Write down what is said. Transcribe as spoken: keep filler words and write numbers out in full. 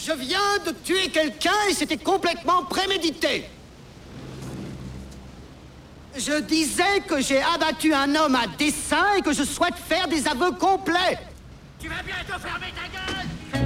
Je viens de tuer quelqu'un et c'était complètement prémédité. Je disais que j'ai abattu un homme à dessein et que je souhaite faire des aveux complets. Tu vas bientôt fermer ta gueule!